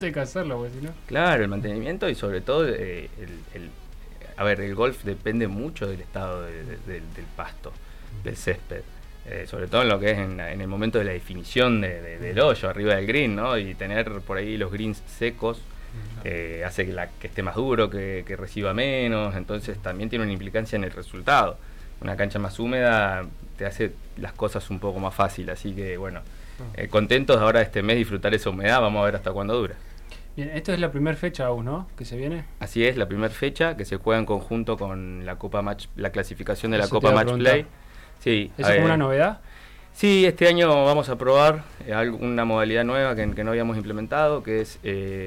Hay que hacerlo, pues si no. Claro, el mantenimiento y sobre todo a ver, el golf depende mucho del estado del pasto, del césped. Sobre todo en lo que es en el momento de la definición del hoyo arriba del green, ¿no? Y tener por ahí los greens secos hace que esté más duro, que reciba menos, entonces también tiene una implicancia en el resultado. Una cancha más húmeda te hace las cosas un poco más fácil, así que bueno, contentos ahora este mes disfrutar esa humedad, vamos a ver hasta cuándo dura. Bien, esto es la primera fecha aún, ¿no? Que se viene. Así es, la primera fecha que se juega en conjunto con la Copa Match, la clasificación de la Eso te Copa iba a Match preguntar. Play. Sí, ¿Eso es como una novedad? Sí, este año vamos a probar una modalidad nueva que no habíamos implementado, que es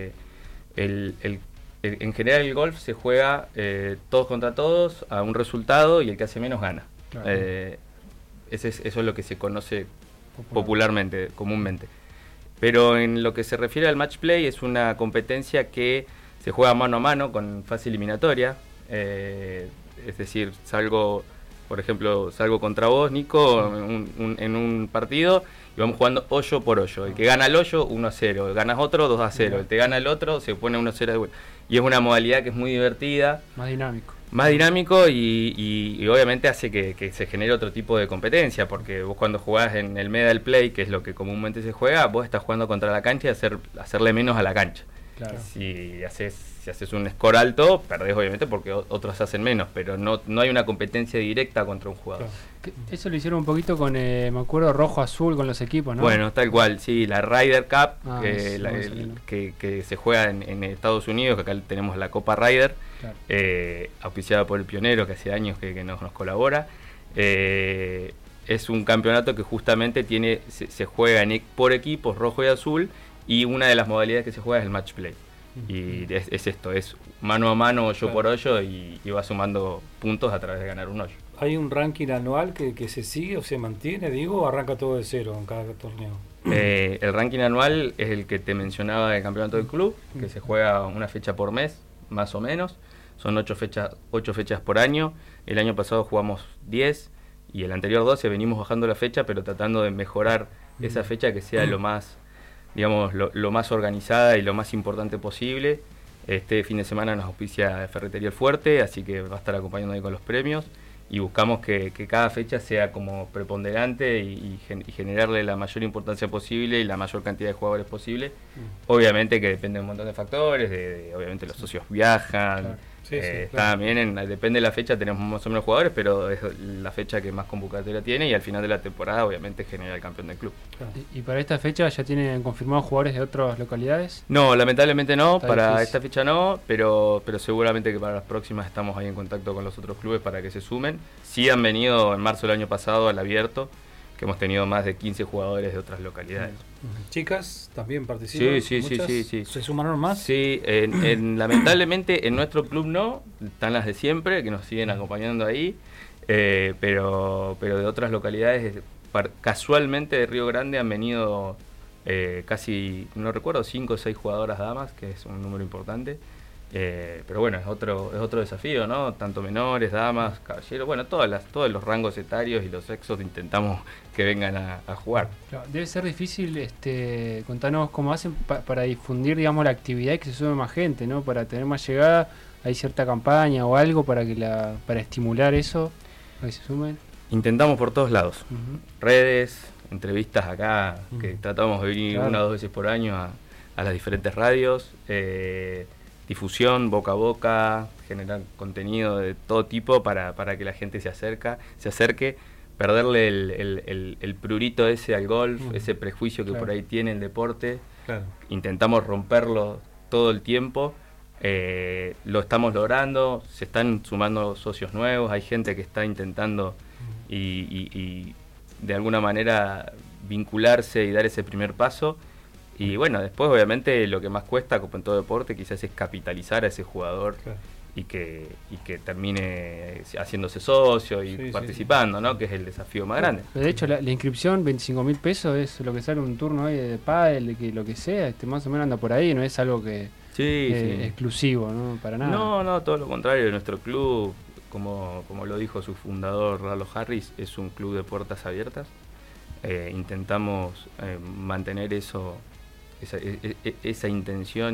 en general el golf se juega todos contra todos a un resultado y el que hace menos gana. Claro. Eso es lo que se conoce popularmente, comúnmente. Pero en lo que se refiere al match play es una competencia que se juega mano a mano con fase eliminatoria. Es decir, por ejemplo, salgo contra vos, Nico, en un partido y vamos jugando hoyo por hoyo. El que gana el hoyo, 1-0. Ganas otro, 2-0. El que gana el otro, se pone 1-0 de vuelta. Y es una modalidad que es muy divertida. Más dinámico. Más dinámico y obviamente hace que se genere otro tipo de competencia, porque vos cuando jugás en el medal play, que es lo que comúnmente se juega, vos estás jugando contra la cancha y hacerle menos a la cancha. Claro. Si haces un score alto, perdés obviamente porque otros hacen menos, pero no hay una competencia directa contra un jugador. Claro. Eso lo hicieron un poquito con, me acuerdo, rojo-azul con los equipos, ¿no? Bueno, tal cual, sí, la Ryder Cup, que se juega en Estados Unidos, que acá tenemos la Copa Ryder, claro. Auspiciada por el Pionero, que hace años que nos colabora. Es un campeonato que justamente se juega por equipos rojo y azul, y una de las modalidades que se juega es el match play. Y es esto, es mano a mano, hoyo por hoyo, y va sumando puntos a través de ganar un hoyo. ¿Hay un ranking anual que se sigue o se mantiene, digo, o arranca todo de cero en cada torneo? El ranking anual es el que te mencionaba del campeonato del club, que se juega una fecha por mes, más o menos. Son 8 fechas por año. El año pasado jugamos 10 y el anterior 12 venimos bajando la fecha, pero tratando de mejorar esa fecha que sea lo más, digamos, lo más organizada y lo más importante posible. Este fin de semana nos auspicia Ferretería El Fuerte, así que va a estar acompañando ahí con los premios. Y buscamos que cada fecha sea como preponderante y generarle la mayor importancia posible y la mayor cantidad de jugadores posible. Obviamente que depende de un montón de factores, obviamente los socios viajan, claro. Claro. También depende de la fecha, tenemos más o menos jugadores, pero es la fecha que más convocatoria tiene y al final de la temporada obviamente genera el campeón del club. Claro. ¿Y para esta fecha ya tienen confirmados jugadores de otras localidades? No, lamentablemente no, Está para difícil. esta fecha no, pero seguramente que para las próximas estamos ahí en contacto con los otros clubes para que se sumen. Sí han venido en marzo del año pasado al abierto, que hemos tenido más de 15 jugadores de otras localidades. ¿Chicas también participan? Sí. ¿Se sumaron más? Sí, lamentablemente en nuestro club no, están las de siempre, que nos siguen acompañando ahí, pero de otras localidades, casualmente de Río Grande han venido casi, no recuerdo, 5 o 6 jugadoras damas, que es un número importante. Pero bueno, es otro desafío, ¿no? Tanto menores, damas, caballeros, bueno, todos los rangos etarios y los sexos intentamos que vengan a jugar. Claro, debe ser difícil, contanos cómo hacen para difundir, digamos, la actividad y que se sume más gente, ¿no? Para tener más llegada, ¿hay cierta campaña o algo para estimular eso, para que se sumen? Intentamos por todos lados, redes, entrevistas acá, que tratamos de venir claro. 1 o 2 veces por año a las diferentes radios, difusión, boca a boca, generar contenido de todo tipo para que la gente se acerque, perderle el prurito ese al golf, ese prejuicio que por ahí tiene el deporte. Claro. Intentamos romperlo todo el tiempo, lo estamos logrando, se están sumando socios nuevos, hay gente que está intentando y de alguna manera vincularse y dar ese primer paso. Y bueno, después obviamente lo que más cuesta, como en todo deporte, quizás es capitalizar a ese jugador, claro. y que termine haciéndose socio y participando, ¿no? Que es el desafío más grande. De hecho, la inscripción, 25.000 pesos, es lo que sale un turno ahí de pádel, de que lo que sea, más o menos anda por ahí, no es algo que exclusivo, ¿no? Para nada. No, todo lo contrario. Nuestro club, como lo dijo su fundador, Ralo Harris, es un club de puertas abiertas. Intentamos mantener eso esa intención